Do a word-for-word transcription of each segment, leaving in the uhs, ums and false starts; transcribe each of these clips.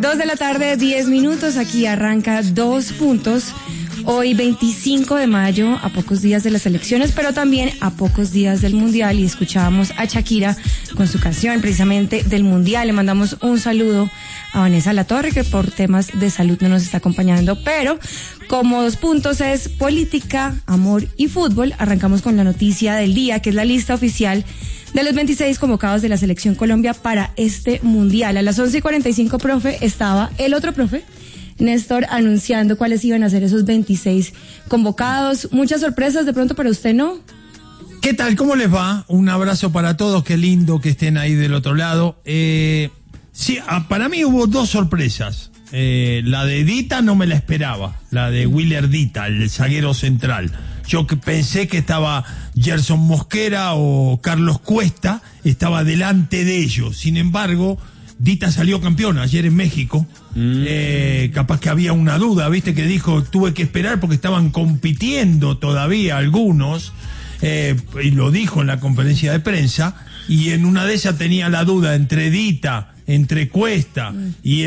Dos de la tarde, diez minutos, aquí arranca Dos Puntos. Hoy veinticinco de mayo, a pocos días de las elecciones, pero también a pocos días del Mundial, y escuchábamos a Shakira con su canción precisamente del Mundial. Le mandamos un saludo a Vanessa Latorre, que por temas de salud no nos está acompañando, pero como Dos Puntos es política, amor y fútbol, arrancamos con la noticia del día, que es la lista oficial de los veintiséis convocados de la Selección Colombia para este Mundial. A las once y cuarenta y cinco, profe, estaba el otro profe, Néstor, anunciando cuáles iban a ser esos veintiséis convocados. Muchas sorpresas de pronto para usted, ¿no? ¿Qué tal? ¿Cómo les va? Un abrazo para todos, qué lindo que estén ahí del otro lado. Eh, sí, para mí hubo dos sorpresas. Eh, la de Dita no me la esperaba, la de Willer Dita, el zaguero central. Yo que pensé que estaba Gerson Mosquera o Carlos Cuesta, estaba delante de ellos. Sin embargo, Dita salió campeón ayer en México. Mm. Eh, capaz que había una duda, viste, que dijo, tuve que esperar porque estaban compitiendo todavía algunos, eh, y lo dijo en la conferencia de prensa, y en una de esas tenía la duda entre Dita, entre Cuesta mm. y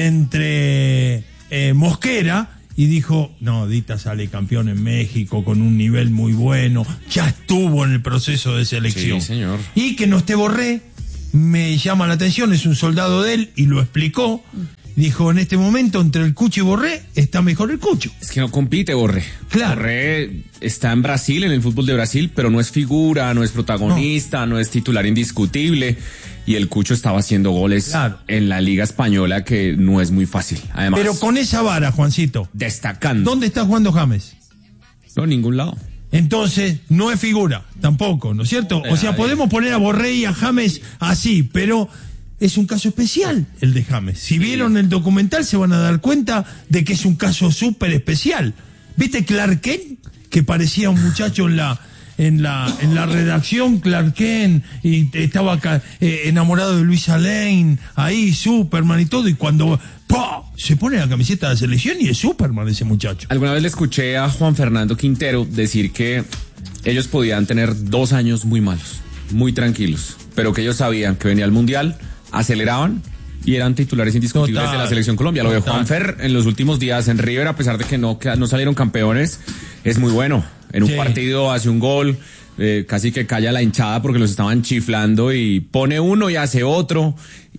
entre eh, Mosquera, y dijo, no, Dita sale campeón en México con un nivel muy bueno, ya estuvo en el proceso de selección. Sí, señor. Y que no esté Borré me llama la atención, es un soldado de él y lo explicó. Dijo, en este momento entre el Cucho y Borré está mejor el Cucho. Es que no compite Borré. Claro. Borré está en Brasil, en el fútbol de Brasil, pero no es figura, no es protagonista, no, no es titular indiscutible. Y el Cucho estaba haciendo goles, claro, en la Liga Española, que no es muy fácil. Además, pero con esa vara, Juancito, destacando. ¿Dónde está jugando James? No, en ningún lado. Entonces, no es figura, tampoco, ¿no es cierto? O sea, podemos poner a Borré y a James así, pero es un caso especial el de James. Si vieron el documental se van a dar cuenta de que es un caso súper especial. ¿Viste Clark Kent? Que parecía un muchacho en la en la en la redacción, Clark Kent, y estaba acá, eh, enamorado de Luisa Lane, ahí, Superman y todo, y cuando ¡pah!, se pone la camiseta de la selección y es Superman ese muchacho. Alguna vez le escuché a Juan Fernando Quintero decir que ellos podían tener dos años muy malos, muy tranquilos, pero que ellos sabían que venía el Mundial, aceleraban y eran titulares indiscutibles Total. de la Selección Colombia. Lo de Juanfer en los últimos días en River, a pesar de que no, que no salieron campeones, es muy bueno. En un sí. partido hace un gol, eh, casi que calla la hinchada porque los estaban chiflando, y pone uno y hace otro,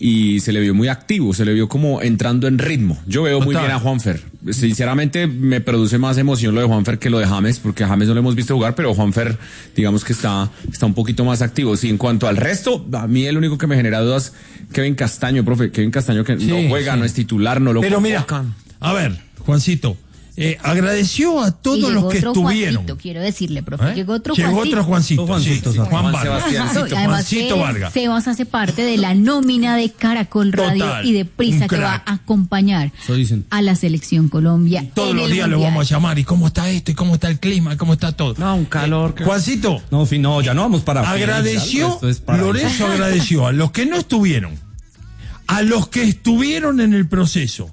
y se le vio muy activo, se le vio como entrando en ritmo. Yo veo Total. muy bien a Juanfer. Sinceramente me produce más emoción lo de Juanfer que lo de James, porque a James no lo hemos visto jugar, pero Juanfer, digamos que está, está un poquito más activo. Sí, en cuanto al resto, a mí el único que me genera dudas, Kevin Castaño, profe, Kevin Castaño que sí, no juega, sí. no es titular, no lo Pero convocan. Mira, a ver, Juancito, Eh, agradeció a todos los que estuvieron. Juancito, quiero decirle, profe. ¿Eh? Llegó otro Llegó Juancito. otro Juancito. Juancito, sí, Juan, Juan Vargas. Juancito, Juancito Vargas. Sebas hace parte de la nómina de Caracol Radio Total, y de Prisa, que va a acompañar a la Selección Colombia. Y todos en los el días Mundial. lo vamos a llamar. ¿Y cómo está esto? ¿Y cómo está el clima? ¿Y cómo está todo? No, un calor. Eh, que... Juancito. No, fin, no, ya no vamos para. Agradeció, es para Lorenzo agradeció a los que no estuvieron, a los que estuvieron en el proceso.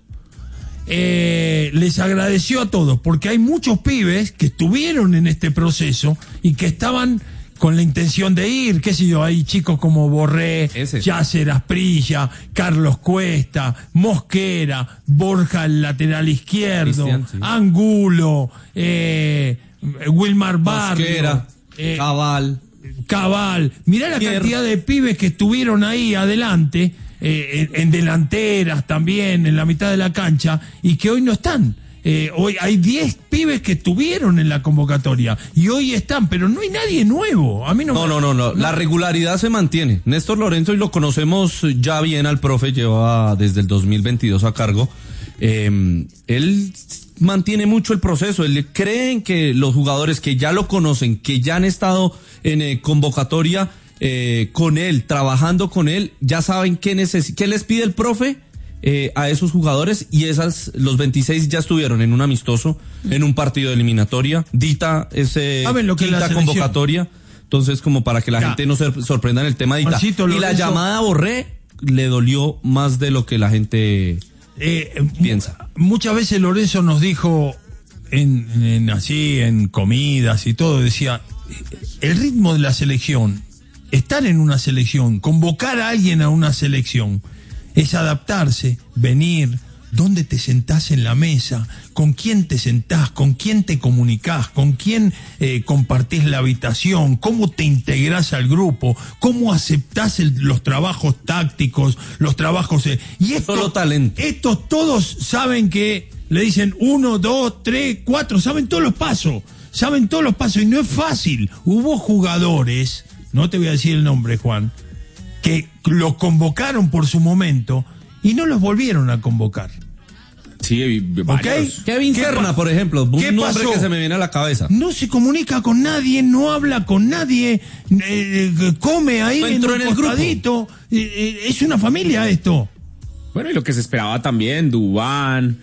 Eh, les agradeció a todos, porque hay muchos pibes que estuvieron en este proceso y que estaban con la intención de ir, qué sé yo, hay chicos como Borré, Yasser Asprilla, Carlos Cuesta, Mosquera, Borja el lateral izquierdo, sí. Angulo, eh, Wilmar Barrio, eh, Cabal, Cabal, mirá la Pierre. cantidad de pibes que estuvieron ahí adelante. Eh, en, en delanteras también, en la mitad de la cancha, y que hoy no están. Eh, hoy hay diez pibes que estuvieron en la convocatoria y hoy están, pero no hay nadie nuevo. A mí no, no, me... no, no, no, la regularidad se mantiene. Néstor Lorenzo, y lo conocemos ya bien al profe, lleva desde el dos mil veintidós a cargo. Eh, él mantiene mucho el proceso. Él cree en que los jugadores que ya lo conocen, que ya han estado en eh, convocatoria, Eh, con él, trabajando con él, ya saben qué, neces- qué les pide el profe eh, a esos jugadores, y esas, los veintiséis ya estuvieron en un amistoso, en un partido de eliminatoria. Dita es eh, quinta convocatoria, entonces como para que la ya. gente no se sorprenda en el tema de Dita. Juancito, y la Lorenzo... llamada a Borré le dolió más de lo que la gente eh, piensa. Muchas veces Lorenzo nos dijo en, en así, en comidas y todo, decía, el ritmo de la selección, estar en una selección, convocar a alguien a una selección, es adaptarse, venir, dónde te sentás en la mesa, con quién te sentás, con quién te comunicás, con quién eh, compartís la habitación, cómo te integrás al grupo, cómo aceptás el, los trabajos tácticos, los trabajos... Eh, y esto, Solo talento. Estos todos saben que le dicen uno, dos, tres, cuatro, saben todos los pasos, saben todos los pasos y no es fácil. Hubo jugadores, no te voy a decir el nombre, Juan, que lo convocaron por su momento y no los volvieron a convocar. Sí, varios. Kevin Serna, por ejemplo, un ¿Qué nombre pasó? que se me viene a la cabeza. No se comunica con nadie, no habla con nadie, eh, come ahí No en entró un en el costadito. Eh, eh, es una familia esto. Bueno, y lo que se esperaba también, Duván,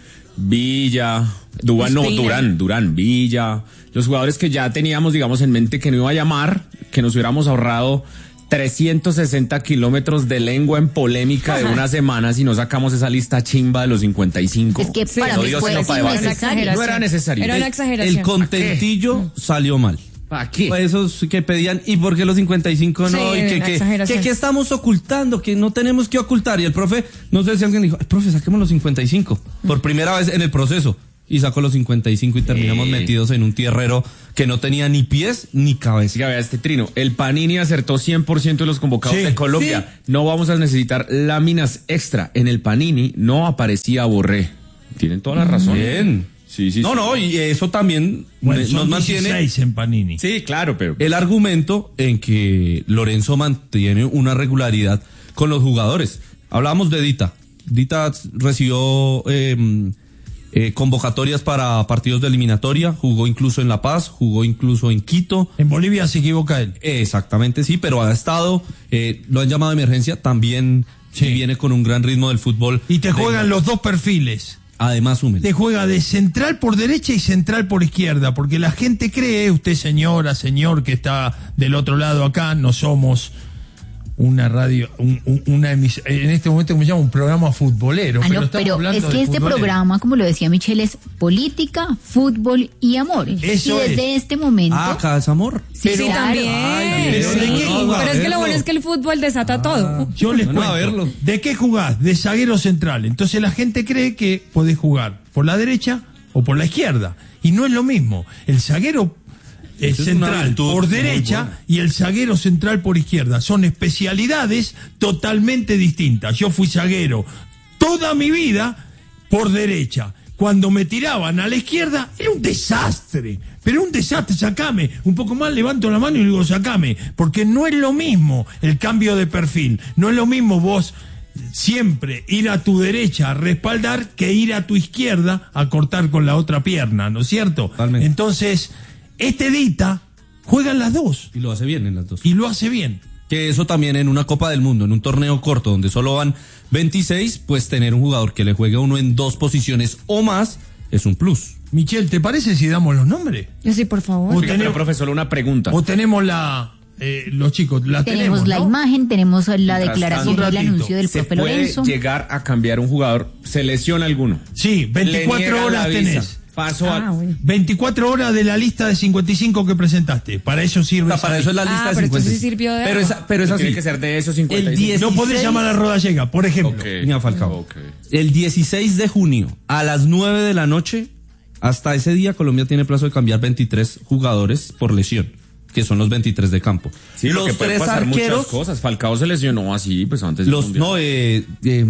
Villa, Duván no, Ospina. Durán, Durán, Villa, los jugadores que ya teníamos, digamos, en mente que no iba a llamar, que nos hubiéramos ahorrado trescientos sesenta kilómetros de lengua en polémica de una semana si no sacamos esa lista chimba de los cincuenta y cinco. Es que para No mí dio fue sino para debate. innecesario. No era necesario. Era una El- exageración. El contentillo salió mal. ¿Para qué? Pues esos que pedían, ¿y por qué los cincuenta y cinco no? Sí, y que, una que, exageración. que, que estamos ocultando, que no tenemos que ocultar. Y el profe, no sé si alguien dijo, profe, saquemos los cincuenta y cinco. Por primera vez en el proceso. Y sacó los cincuenta y cinco y terminamos Sí. metidos en un tierrero que no tenía ni pies ni cabeza. Siga, vea este trino. El Panini acertó cien por ciento de los convocados Sí, de Colombia. No vamos a necesitar láminas extra. En el Panini no aparecía Borré. Tienen toda la razón. Bien. Sí, sí, No, sí. no, y eso también Bueno, me- son nos mantiene dieciséis en Panini. Sí, claro, pero... el argumento en que Lorenzo mantiene una regularidad con los jugadores. Hablábamos de Dita. Dita recibió eh, eh, convocatorias para partidos de eliminatoria, jugó incluso en La Paz, jugó incluso en Quito. En Bolivia se equivoca él. Exactamente, sí, pero ha estado, eh, lo han llamado de emergencia, también Sí. sí. viene con un gran ritmo del fútbol. Y te De- juegan los dos perfiles. Además humilde. Te juega de central por derecha y central por izquierda, porque la gente cree, usted señora, señor que está del otro lado acá, no somos una radio, un, un- una emisión, en este momento me llama un programa futbolero. Ah, pero no, estamos pero hablando es que de este futbolero. programa, como lo decía Michelle, es política, fútbol y amor. Eso y desde es. este momento... Ah, acá es amor. sí, Sí, claro. también. Ay, pero Sí. ¿de qué jugás? Pero es que lo Verlo. bueno es que el fútbol desata todo. Yo les Bueno, cuento. a verlo. ¿De qué jugás? De zaguero central. Entonces la gente cree que podés jugar por la derecha o por la izquierda. Y no es lo mismo. El zaguero es Esa es una central virtud por muy derecha buena. y el zaguero central por izquierda. Son especialidades totalmente distintas. Yo fui zaguero toda mi vida por derecha. Cuando me tiraban a la izquierda era un desastre. Pero un desastre, sacame. Un poco más levanto la mano y digo, sacame. Porque no es lo mismo el cambio de perfil. No es lo mismo vos siempre ir a tu derecha a respaldar que ir a tu izquierda a cortar con la otra pierna, ¿no es cierto? Totalmente. Entonces, este Dita juega en las dos Y lo hace bien en las dos. y lo hace bien. Que eso también en una Copa del Mundo, en un torneo corto donde solo van veintiséis, pues tener un jugador que le juegue a uno en dos posiciones o más es un plus. Michelle, ¿te parece si damos los nombres? Sí, por favor. O Oiga, pero, tenemos- profesor, una pregunta. ¿O tenemos la... eh, los chicos, la Tenemos, tenemos, la ¿no? imagen, tenemos la Mientras declaración tanto, del un ratito. anuncio del ¿Se profe puede Lorenzo. llegar a cambiar un jugador? ¿Se lesiona alguno? Sí, Le veinticuatro niegan la horas visa. tenés. Paso Ah, a... bueno. veinticuatro horas de la lista de cincuenta y cinco que presentaste. Para eso sirve. O sea, esa para eso es la Ah, lista de pero cincuenta. entonces sirvió de Pero algo. esa, pero es así. Tiene que ser de esos cincuenta y cinco. El diez- No podés dieciséis. llamar a Rodallega, por ejemplo. Ok. Ni a Falcao. Ok. El dieciséis de junio a las nueve de la noche, hasta ese día Colombia tiene plazo de cambiar veintitrés jugadores por lesión, que son los veintitrés de campo. Sí, los porque puede tres pasar arqueros, muchas cosas. Falcao se lesionó así, pues antes del los Mundial. no, eh, eh,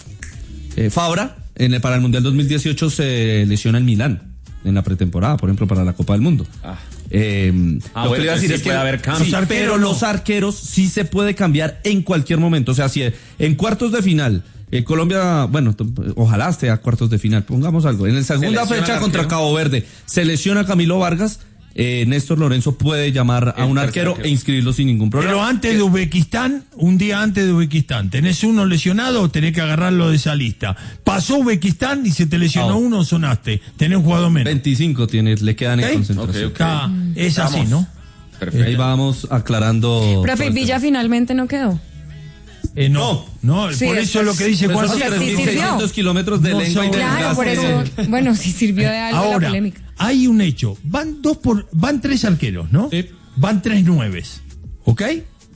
eh, Fabra en el, para el Mundial dos mil dieciocho se lesiona en Milán en la pretemporada, por ejemplo, para la Copa del Mundo. Ah. Eh, Ah, lo bueno, que le iba a entonces decir sí es que puede haber cambios. sí, Los arqueros pero no. los arqueros sí se puede cambiar en cualquier momento. O sea, si en cuartos de final eh, Colombia, bueno, t- ojalá esté a cuartos de final, pongamos algo. En la segunda lesiona fecha el contra arquero. Cabo Verde se lesiona Camilo Vargas, eh, Néstor Lorenzo puede llamar a El un tercer arquero arquero. e inscribirlo sin ningún problema. Pero antes de Uzbekistán, un día antes de Uzbekistán, tenés uno lesionado, tenés que agarrarlo de esa lista. Pasó Uzbekistán y se te lesionó Ah. uno, sonaste. Tenés un jugador menos. veinticinco tiene, le quedan ¿Ok? en concentración. Ok, ok. Está- es así, Vamos. ¿no? Perfecto. Ahí vamos aclarando. Profe, todo el Villa tema. finalmente no quedó. Eh, no, no, Sí, por es- eso es lo que dice Pues Juan esos sí Sierra. sirvió. tres mil seiscientos kilómetros de No lengua y de son- Claro, por desgaste. eso, bueno, sí sirvió de algo la Ahora, polémica. hay un hecho. Van dos por, van tres arqueros, ¿no? Sí. Van tres nueves, ¿ok?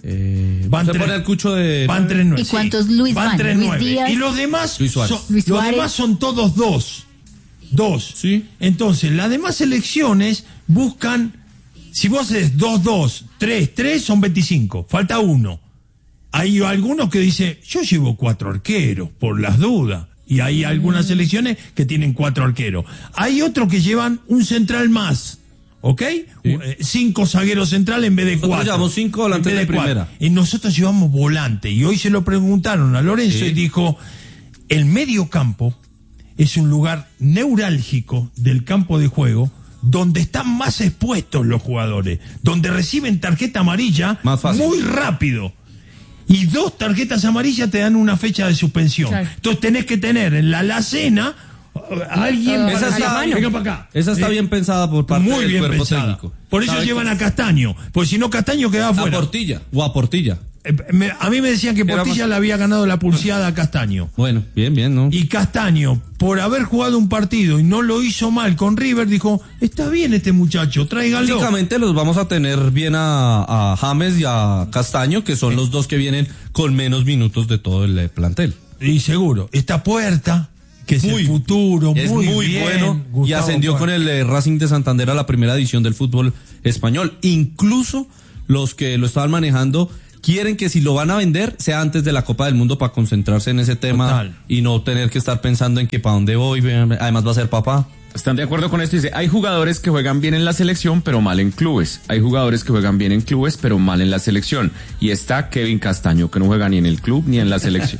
Eh, Van se tres- pone el cucho de... Van tres nueve. ¿Y cuántos Luis van? van? tres Luis nueve. Díaz. Y los demás, Luis Suárez. son, Luis los Suárez. demás son todos dos. Dos. Sí. Entonces, las demás selecciones buscan, si vos haces dos dos, tres tres, son veinticinco. Falta uno. Hay algunos que dicen, yo llevo cuatro arqueros, por las dudas. Y hay algunas selecciones que tienen cuatro arqueros. Hay otros que llevan un central más. ¿Ok? Sí. Eh, Cinco zagueros centrales en vez de Nosotros cuatro. llevamos cinco volantes En vez de cuatro. primera. Y nosotros llevamos volante. Y hoy se lo preguntaron a Lorenzo Sí. y dijo, el medio campo es un lugar neurálgico del campo de juego donde están más expuestos los jugadores, donde reciben tarjeta amarilla Más fácil. muy rápido. Y dos tarjetas amarillas te dan una fecha de suspensión. Claro. Entonces tenés que tener en la alacena uh, alguien Esa para está- decir, venga para acá. Esa está Eh, bien pensada por parte muy del bien cuerpo pensada. técnico. Por eso ¿Sabe llevan qué? a Castaño, porque si no Castaño quedaba A fuera. Portilla, o a Portilla. Eh, me- a mí me decían que Era Portilla más- le había ganado la pulseada a Castaño. Bueno, bien, bien, ¿no? Y Castaño, por haber jugado un partido y no lo hizo mal con River, dijo, está bien este muchacho, tráiganlo. Básicamente los vamos a tener bien a, a James y a Castaño, que son los dos que vienen con menos minutos de todo el eh, plantel. Y seguro, esta Puerta, que es Muy- el futuro, Es muy, muy, bien, bueno y Gustavo ascendió con Puerta. el eh, Racing de Santander a la primera edición del fútbol español. Incluso los que lo estaban manejando quieren que si lo van a vender sea antes de la Copa del Mundo para concentrarse en ese tema. Total. Y no tener que estar pensando en que para dónde voy, además va a ser papá. ¿Están de acuerdo con esto? Dice, hay jugadores que juegan bien en la selección, pero mal en clubes. Hay jugadores que juegan bien en clubes, pero mal en la selección. Y está Kevin Castaño, que no juega ni en el club ni en la selección.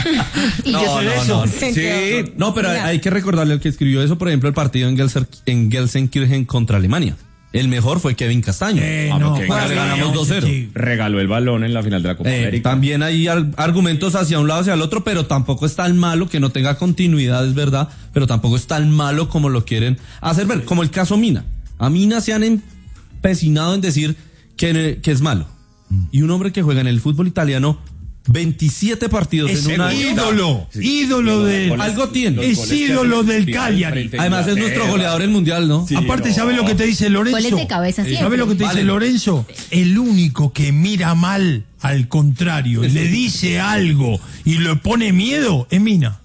Y yo soy no, no. Sí, no, pero hay, Mira. hay que recordarle al que escribió eso, por ejemplo, el partido en, Gelser, en Gelsenkirchen contra Alemania. El mejor fue Kevin Castaño. Eh, Ah, no, porque juega le bien, ganamos dos cero. sí. Regaló el balón en la final de la Copa Eh, América. también hay ar- argumentos hacia un lado hacia el otro, pero tampoco es tan malo que no tenga continuidad, es verdad, pero tampoco es tan malo como lo quieren hacer ver, como el caso Mina. A Mina se han empecinado en decir que, que es malo. Y un hombre que juega en el fútbol italiano veintisiete partidos Es en un año. ídolo, Sí. ídolo del... Goles- Algo tiene. los Es goles que ídolo hace del Vidal Cagliari. frente a Además es nuestro Inglaterra. goleador del mundial, ¿no? Sí. Aparte, no. ¿sabe lo que te dice Lorenzo? Goles de cabeza siempre. ¿Sabe lo que te dice Vale. Lorenzo? El único que mira mal al contrario, le dice algo y le pone miedo, es Mina.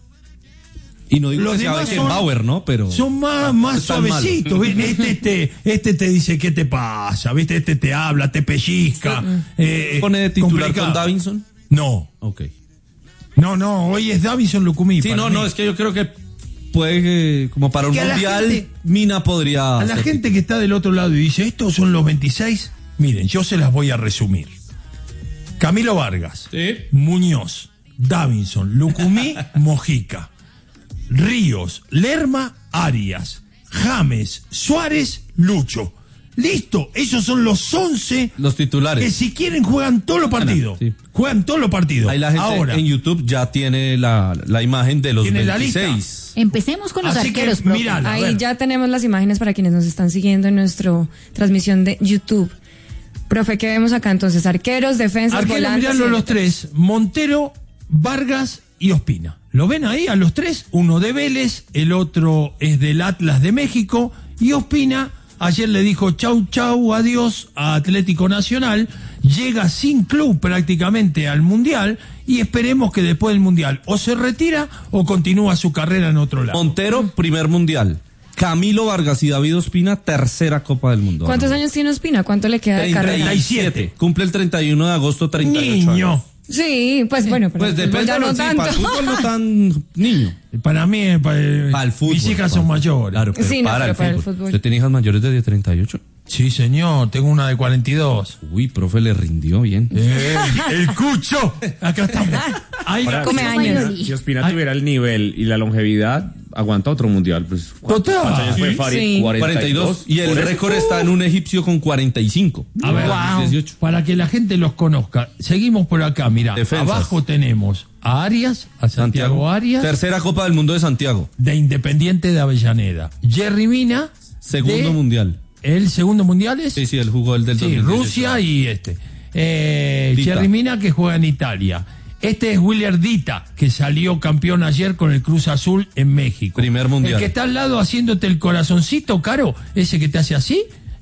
Y no digo Los que sea demás son- Beckenbauer, ¿no? Pero Son más, más es tan malo. suavecitos. ¿viste? Este, este, este te dice qué te pasa, ¿viste? Este te habla, te pellizca. eh, ¿Pone de titular complicado. con Davinson? No, Ok. no, no, hoy es Davinson Lucumí. Sí, para no, mí. no, es que yo creo que puede, eh, como para un Que a la mundial, gente- Mina podría... A la ser gente que está del otro lado y dice, estos son los veintiséis, miren, yo se las voy a resumir. Camilo Vargas, Sí. Muñoz, Davinson, Lucumí, Mojica, Ríos, Lerma, Arias, James, Suárez, Lucho. Listo, esos son los once Los titulares. que si quieren juegan todos los partidos. Sí. Juegan todos los partidos. Ahí la gente Ahora, en YouTube ya tiene la, la imagen de los ¿Tiene la lista? veintiséis. Empecemos con los Así que, arqueros, profe. mira, A Ahí ver. ya tenemos las imágenes para quienes nos están siguiendo en nuestra transmisión de YouTube. Profe, ¿qué vemos acá entonces? Arqueros, defensas, arquero, volantes. mirarlo y- los tres, Montero, Vargas y Ospina. ¿Lo ven ahí a los tres? Uno de Vélez, el otro es del Atlas de México y Ospina ayer le dijo chau chau, adiós a Atlético Nacional, llega sin club prácticamente al Mundial y esperemos que después del Mundial o se retira o continúa su carrera en otro lado. Montero, primer mundial. Camilo Vargas y David Ospina, tercera Copa del Mundo. ¿Cuántos años tiene Ospina? ¿Cuánto le queda de carrera? treinta y siete. Cumple el treinta y uno de agosto, treinta y ocho Niño. años. Sí, pues bueno, pero Pues el fútbol depende, ya no, no sí, tanto. para el fútbol no tan niño. Para mí, para, Para el fútbol. mis hijas para son el- mayores. Claro, pero Sí, no, para, pero el para el fútbol. fútbol. ¿Usted tiene hijas mayores de treinta y ocho? Sí, señor, tengo una de cuarenta y dos. Uy, profe, le rindió bien. Eh, el cucho. Acá estamos. Ahí, Ahora, Come si años. Ospina- Si Ospina tuviera el nivel y la longevidad, aguanta otro mundial. Pues, ¿cuántos- Total. ¿Cuántos años fue Sí. Farid? Sí. cuarenta y dos. Y el Por eso- récord está en un egipcio con cuarenta y cinco. A ver, Wow. dieciocho. para que la gente los conozca, seguimos por acá. Mira, Defensas. abajo tenemos a Arias, a Santiago, Arias, Tercera Copa del Mundo de Santiago. de Independiente de Avellaneda. Jerry Mina, Segundo de- mundial. ¿El segundo mundial es? Sí, sí, él jugó el del Sí, dos mil dieciocho. Rusia y este. Eh, Dita. Jerry Mina, que juega en Italia. Este es William Dita, que salió campeón ayer con el Cruz Azul en México. Primer mundial. El que está al lado haciéndote el corazoncito, Caro, ese que te hace así,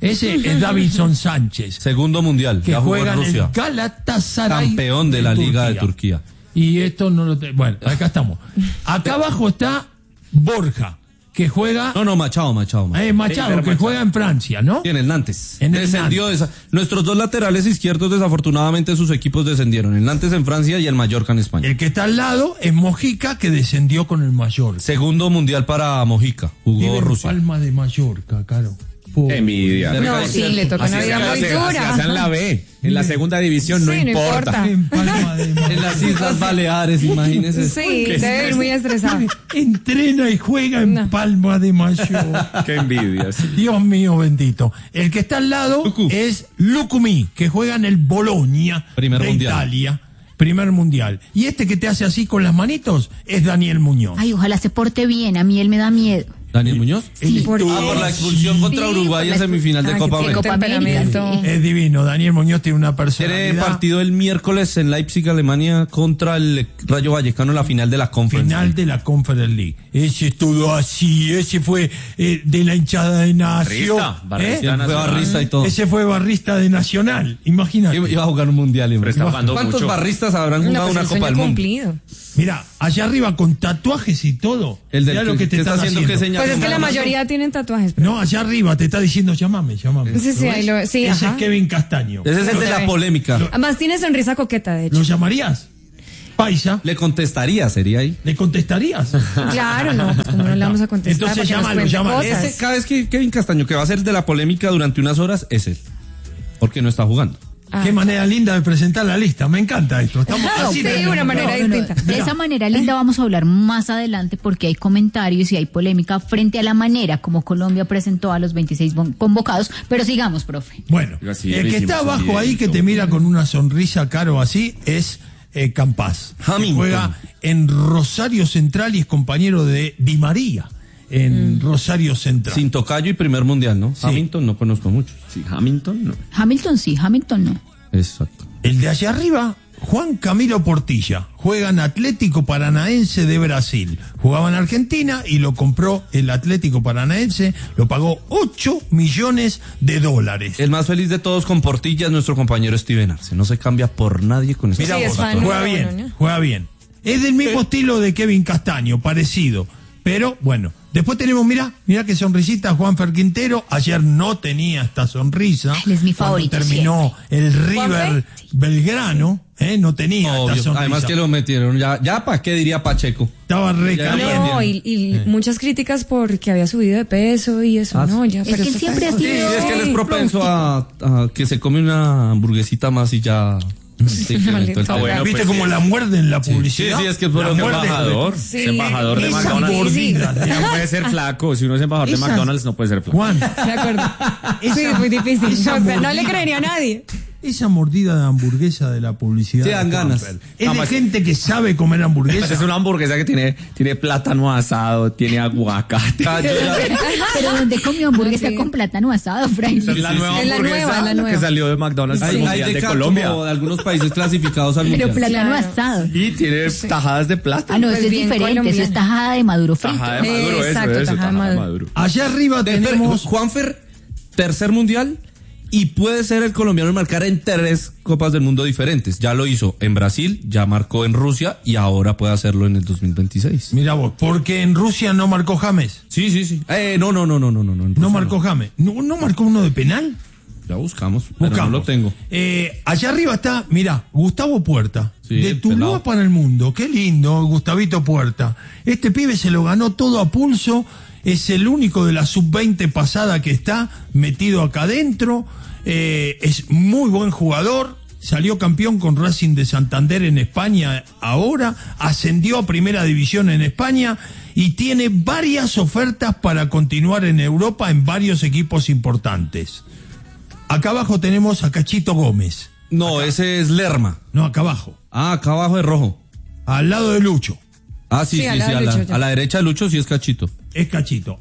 Ese es Davinson Sánchez. Segundo mundial, que ya jugó juega en en Rusia. el Galatasaray. Campeón de la Liga de Turquía. Y esto no lo... Te... Bueno, acá estamos. Acá abajo está Borja, que juega... No, no, Machado, Machado. Machado. Eh, Machado, que juega en Francia, ¿no? En el Nantes. En el Descendió Nantes. esa. Nuestros dos laterales izquierdos, desafortunadamente, sus equipos descendieron. El Nantes en Francia y el Mallorca en España. El que está al lado es Mojica, que descendió con el Mallorca. Segundo mundial para Mojica. Jugó Vive en Rusia. Palma de Mallorca, Caro. Qué envidia. No, sí, le toca una vida muy dura. en la B, en la segunda división, no Sí, no importa. importa. En Palma de Mallorca. En las Islas Baleares, imagínese. Sí, debe ir muy estresado. Entrena y juega en No. Palma de Mallorca. Qué envidia. Sí. Dios mío bendito. El que está al lado Lucu. es Lucumí, que juega en el Bologna Primer de mundial. Italia. Primer mundial. Y este que te hace así con las manitos es Daniel Muñoz. Ay, ojalá se porte bien, a mí él me da miedo. ¿Daniel Muñoz? Sí, Él- por- Ah, por la expulsión contra Sí, Uruguay por en la semifinal de Ay, Copa qué América. Copa América, temperamento. sí. Es divino. Daniel Muñoz tiene una Tiene personalidad. partido el miércoles en Leipzig, Alemania, contra el Rayo Vallecano en la final de la Conference Final League. de la Conference League. Ese es todo así. Ese fue eh, de la hinchada de Nación. Barrista, barrista Sí, fue nacional. barrista y todo. Ese fue barrista de Nacional. Imagínate. Iba iba a jugar un mundial. Pero está jugando ¿Cuántos mucho. barristas habrán No, jugado pues una el Copa sueño del Mundo? cumplido. Mira, allá arriba con tatuajes y todo. El del Mirá lo que te ¿qué está están haciendo? ¿Qué señal? Pues es que la ¿Qué mayoría tienen tatuajes. pero- No, allá arriba te está diciendo llamame, llamame. Sí, sí, ¿Lo ahí ves? lo- sí, Ese ajá. es Kevin Castaño. Ese es el de la polémica. Además tiene sonrisa coqueta, de hecho. ¿Lo llamarías? Paisa. Le contestaría, sería ahí. ¿Le contestarías? Claro, no, pues como no le vamos a contestar. Entonces para que nos llámalo, cuente llámalo. cosas. Ese, cada vez que Kevin Castaño, que va a ser de la polémica durante unas horas, es él. Porque no está jugando. Ah. Qué manera linda de presentar la lista. Me encanta esto. Estamos así Sí, de- una manera No, no, distinta. de esa manera linda vamos a hablar más adelante porque hay comentarios y hay polémica frente a la manera como Colombia presentó a los veintiséis bon- convocados. Pero sigamos, profe. Bueno, Digo, así, el que hicimos está un abajo ahí, que videíto. te mira con una sonrisa caro así, es eh, Campás. Que Hamilton. juega en Rosario Central y es compañero de Di María en Rosario Central. Sin tocayo y primer mundial, ¿no? Hamilton no conozco mucho. Sí, Hamilton, no. Hamilton sí, Hamilton no. Exacto. El de allá arriba, Juan Camilo Portilla, juega en Atlético Paranaense de Brasil. Jugaba en Argentina y lo compró el Atlético Paranaense, lo pagó ocho millones de dólares. El más feliz de todos con Portilla es nuestro compañero Steven Arce. No se cambia por nadie con esta Mira Sí, es vos, fan juega número bien, uno, ¿no? juega bien. Es del mismo estilo de Kevin Castaño, parecido. Pero bueno, después tenemos, mira, mira qué sonrisita Juanfer Quintero. Ayer no tenía esta sonrisa. Él es mi Cuando favorito terminó el River ¿Juanfer? Belgrano, ¿eh? No tenía Obvio. esta sonrisa. Además que lo metieron. Ya, ya para qué diría Pacheco. Estaba recaliente. No, y, y muchas críticas porque había subido de peso y eso, Ah, no, ya, Es pero que eso siempre está- ha Sí, sido- es que él es Sí, propenso a, a que se come una hamburguesita más y ya. se incrementó el Maldito. tema. bueno, ¿Viste pues cómo es- la muerde en la Sí, publicidad? sí, es que es por La lo que muerde- Embajador, Sí, es embajador de esa McDonald's. mordida. No puede ser flaco. Si uno es embajador de Esas- McDonald's, no puede ser flaco. Juan, De acuerdo. Esa- Sí, es muy difícil. esa O sea, no le mordida- creería a nadie. esa mordida de hamburguesa de la publicidad. Te dan de ganas. Juanfer, Es de Además- gente que sabe comer Pues hamburguesa. es una hamburguesa que tiene, tiene plátano asado, tiene aguacate. Ah, yo ya- Pero ¿dónde comió hamburguesa Ah, sí. con plátano asado, Fray? Es la nueva Es la hamburguesa nueva, la nueva. que salió de McDonald's hay, al hay Mundial de, de ca- Colombia. como de algunos países clasificados al Pero mundial. plátano Claro. asado. Y tiene tajadas de plátano. Ah, no, Pues eso es bien diferente. Eso colombiana. es tajada de maduro frito. Tajada de maduro, eso, Exacto, eso, tajada de tajada de maduro. maduro. Allá arriba De- pero, tenemos... Juanfer, tercer mundial y puede ser el colombiano en marcar en tres copas del mundo diferentes. Ya lo hizo en Brasil, ya marcó en Rusia y ahora puede hacerlo en el dos mil veintiséis. Mira vos, porque en Rusia no marcó James. Sí, sí, sí. Eh, no, no, no, no, no, no. en No Rusia marcó James. ¿No, no marcó uno de penal? Ya buscamos, pero Buscamos. no lo tengo. Eh, allá arriba está, mira, Gustavo Puerta. Sí, de el Tuluá pelado. para el mundo. Qué lindo, Gustavito Puerta. Este pibe se lo ganó todo a pulso. Es el único de la sub veinte pasada que está metido acá adentro. Eh, es muy buen jugador. Salió campeón con Racing de Santander en España ahora. Ascendió a primera división en España. Y tiene varias ofertas para continuar en Europa en varios equipos importantes. Acá abajo tenemos a Cachito Gómez. No, ese es Lerma. No, acá abajo. Ah, acá abajo es rojo. Al lado de Lucho. Ah, sí, Sí, sí, al sí. lado A de la, Lucho, ya. a la derecha de Lucho sí es Cachito. Es Cachito.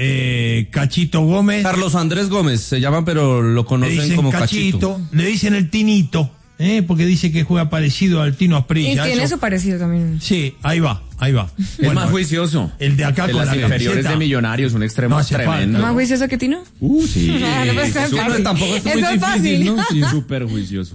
Eh, Cachito Gómez. Carlos Andrés Gómez se llaman, pero lo Le conocen dicen como Cachito, Cachito. le dicen el Tinito. ¿eh? Porque dice que juega parecido al Tino Y Asprilla. tiene Eso- su parecido también. Sí, ahí va, ahí va. Es Bueno, más juicioso. el de acá En con las la inferiores camiseta. de Millonarios, un extremo No hace tremendo. ¿Más juicioso que Tino? Uh, sí. Ah, no, pues, Eso es fácil. tampoco es muy Eso es difícil, fácil. ¿no? Sí, súper juicioso.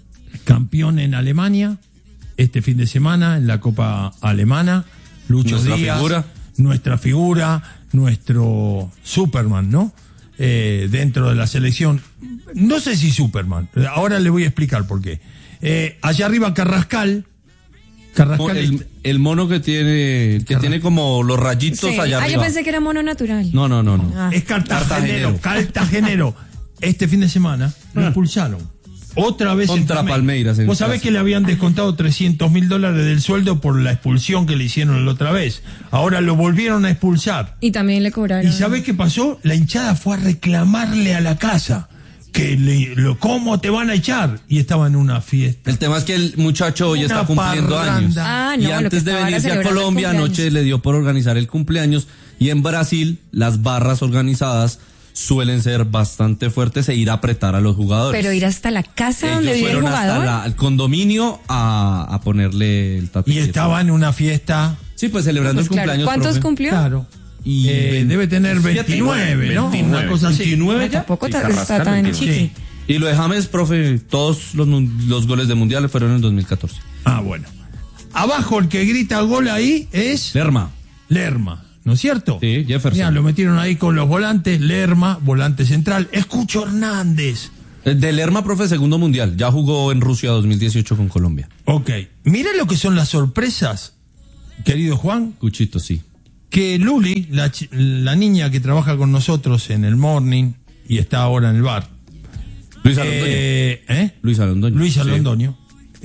Campeón en Alemania este fin de semana en la Copa Alemana. Lucho Nuestra Díaz, figura. nuestra figura, nuestro Superman, ¿no? Eh, dentro de la selección. No sé si Superman, ahora le voy a explicar por qué. Eh, allá arriba Carrascal. Carrascal El, est- el mono que tiene, que tiene como los rayitos Sí. allá Ah, arriba. yo pensé que era mono natural. No, no, no, no. Ah. es cartagenero, Cartagenero. cartagenero. Este fin de semana lo Ah. expulsaron. Otra vez en Contra Palmeiras, en Vos el sabés clásico. que le habían descontado trescientos mil dólares del sueldo por la expulsión que le hicieron la otra vez. Ahora lo volvieron a expulsar. Y también le cobraron. ¿Y sabés qué pasó? La hinchada fue a reclamarle a la casa que le, lo, ¿cómo te van a echar? Y estaba en una fiesta. El tema es que el muchacho hoy Una está cumpliendo parranda. años. Ah, no, y lo que antes de estaba era venirse a celebrando el Colombia, cumpleaños. anoche le dio por organizar el cumpleaños. Y en Brasil, las barras organizadas suelen ser bastante fuertes e ir a apretar a los jugadores. Pero ir hasta la casa donde Ellos vive el fueron hasta jugador. la- al condominio a, a ponerle el tatuaje. Y estaba en una fiesta. Sí, pues celebrando Pues el claro. cumpleaños. ¿Cuántos profe. cumplió? Claro. Y Eh, veinte- debe tener veintinueve, ¿no? Una cosa así. veintinueve ya. Tampoco Sí, ta- Carrascal, está tan veintinueve. chiqui. Sí. Y lo de James, profe, todos los, mun- los goles de mundial fueron en el dos mil catorce. Ah, bueno. Abajo el que grita gol ahí es Lerma. Lerma, ¿no es cierto? Sí, Jefferson. Ya, lo metieron ahí con los volantes, Lerma, volante central, Escucho Hernández. El de Lerma, profe, segundo mundial. Ya jugó en Rusia dos mil dieciocho con Colombia. Ok, mira lo que son las sorpresas, querido Juan, Cuchito, sí. que Luli, la, chi- la niña que trabaja con nosotros en el morning y está ahora en el bar. Luis Alondoño. Eh, ¿eh? Luis Alondoño. Luis Sí. Alondoño.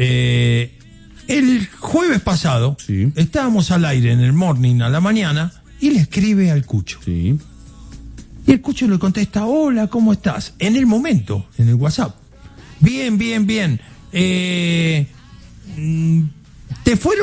Eh, el jueves pasado Sí. estábamos al aire en el morning a la mañana y le escribe al Cucho. Sí. Y el Cucho le contesta, hola, ¿cómo estás? En el momento, en el WhatsApp. Bien, bien, bien. Eh, mm, ¿Te fueron